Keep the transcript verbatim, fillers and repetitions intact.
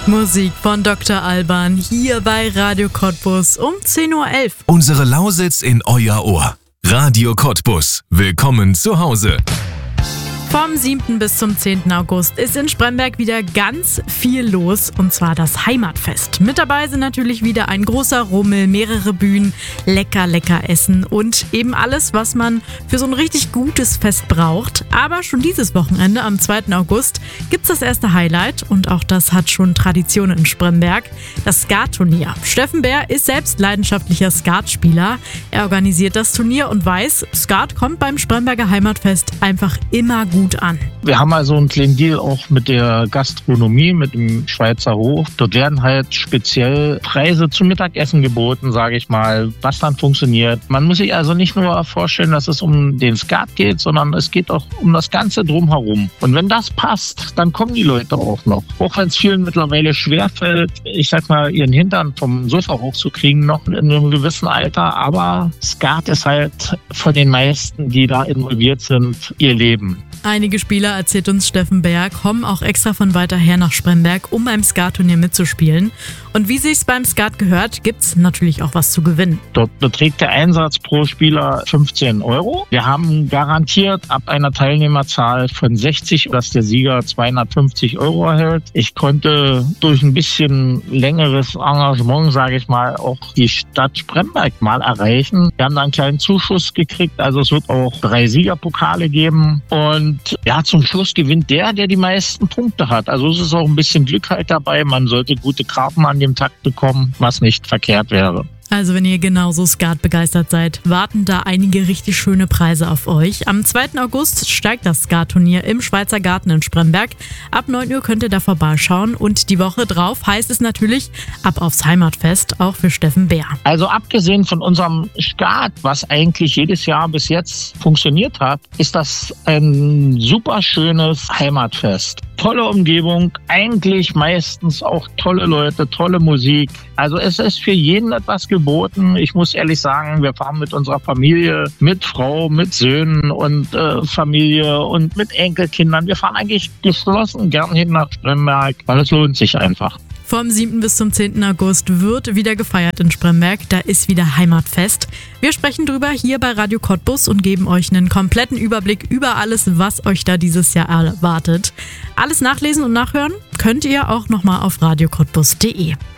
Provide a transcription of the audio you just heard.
Musik von Doktor Alban hier bei Radio Cottbus um zehn Uhr elf. Unsere Lausitz in euer Ohr. Radio Cottbus. Willkommen zu Hause. Vom siebten bis zum zehnten August ist in Spremberg wieder ganz viel los, und zwar das Heimatfest. Mit dabei sind natürlich wieder ein großer Rummel, mehrere Bühnen, lecker, lecker Essen und eben alles, was man für so ein richtig gutes Fest braucht. Aber schon dieses Wochenende, am zweiten August, gibt's das erste Highlight, und auch das hat schon Tradition in Spremberg, das Skat-Turnier. Steffen Bär ist selbst leidenschaftlicher Skatspieler. Er organisiert das Turnier und weiß, Skat kommt beim Spremberger Heimatfest einfach immer gut an. Wir haben also einen kleinen Deal auch mit der Gastronomie, mit dem Schweizer Hof. Dort werden halt speziell Preise zum Mittagessen geboten, sage ich mal, was dann funktioniert. Man muss sich also nicht nur vorstellen, dass es um den Skat geht, sondern es geht auch um das Ganze drumherum. Und wenn das passt, dann kommen die Leute auch noch. Auch wenn es vielen mittlerweile schwerfällt, ich sag mal, ihren Hintern vom Sofa hochzukriegen, noch in einem gewissen Alter. Aber Skat ist halt von den meisten, die da involviert sind, ihr Leben. Einige Spieler, erzählt uns Steffen Bär, kommen auch extra von weiter her nach Spremberg, um beim Skat-Turnier mitzuspielen. Und wie sich's beim Skat gehört, gibt's natürlich auch was zu gewinnen. Dort beträgt der Einsatz pro Spieler fünfzehn Euro. Wir haben garantiert ab einer Teilnehmerzahl von sechzig, dass der Sieger zweihundertfünfzig Euro erhält. Ich konnte durch ein bisschen längeres Engagement, sage ich mal, auch die Stadt Spremberg mal erreichen. Wir haben da einen kleinen Zuschuss gekriegt, also es wird auch drei Siegerpokale geben. Und Und ja, zum Schluss gewinnt der, der die meisten Punkte hat. Also es ist auch ein bisschen Glück halt dabei. Man sollte gute Karten an dem Tag bekommen, was nicht verkehrt wäre. Also wenn ihr genauso Skat begeistert seid, warten da einige richtig schöne Preise auf euch. Am zweiten August steigt das Skat-Turnier im Schweizer Garten in Spremberg. Ab neun Uhr könnt ihr da vorbeischauen, und die Woche drauf heißt es natürlich ab aufs Heimatfest, auch für Steffen Bär. Also abgesehen von unserem Skat, was eigentlich jedes Jahr bis jetzt funktioniert hat, ist das ein super schönes Heimatfest. Tolle Umgebung, eigentlich meistens auch tolle Leute, tolle Musik. Also es ist für jeden etwas geboten. Ich muss ehrlich sagen, wir fahren mit unserer Familie, mit Frau, mit Söhnen und äh, Familie und mit Enkelkindern. Wir fahren eigentlich geschlossen gern hin nach Spremberg, weil es lohnt sich einfach. Vom siebten bis zum zehnten August wird wieder gefeiert in Spremberg. Da ist wieder Heimatfest. Wir sprechen drüber hier bei Radio Cottbus und geben euch einen kompletten Überblick über alles, was euch da dieses Jahr erwartet. Alles nachlesen und nachhören könnt ihr auch nochmal auf radio cottbus punkt de.